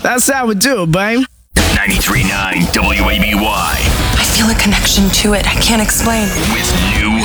That's how we do it, babe. 93.9 WABY. I feel a connection to it I can't explain. With new